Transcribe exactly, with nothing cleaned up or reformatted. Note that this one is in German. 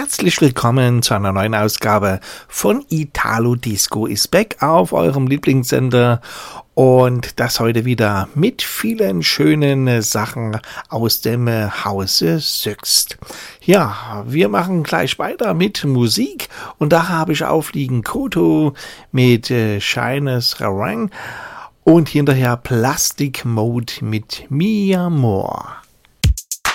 herzlich willkommen zu einer neuen Ausgabe von Italo Disco is Back auf eurem Lieblingssender und das heute wieder mit vielen schönen Sachen aus dem Hause Söxt. Ja, wir machen gleich weiter mit Musik und da habe ich aufliegen Koto mit äh, Shines Rarang und hinterher Plastic Mode mit Mi Amor.